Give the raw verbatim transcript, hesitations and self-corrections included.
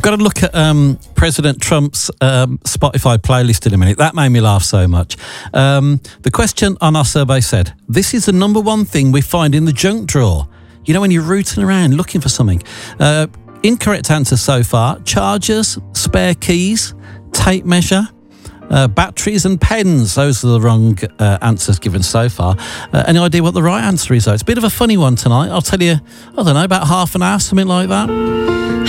I've got to look at um, President Trump's um, Spotify playlist in a minute. That made me laugh so much. Um, the question on our survey said, this is the number one thing we find in the junk drawer. You know, when you're rooting around looking for something. Uh, incorrect answer so far. Chargers, spare keys, tape measure, uh, batteries and pens. Those are the wrong uh, answers given so far. Uh, any idea what the right answer is, though? It's a bit of a funny one tonight. I'll tell you, I don't know, about half an hour, something like that.